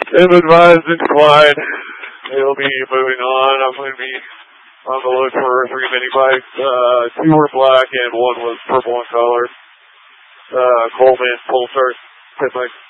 Am advised and declined. He'll be moving on. I'm going to be on the look for 3 mini bikes. 2 were black and 1 was purple in color. Coleman, full start, pit bike.